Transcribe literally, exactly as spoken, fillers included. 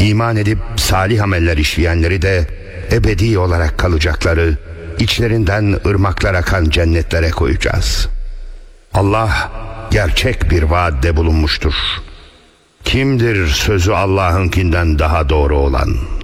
İman edip salih ameller işleyenleri de ebedi olarak kalacakları, içlerinden ırmaklar akan cennetlere koyacağız. Allah gerçek bir vaatte bulunmuştur. Kimdir sözü Allah'ınkinden daha doğru olan?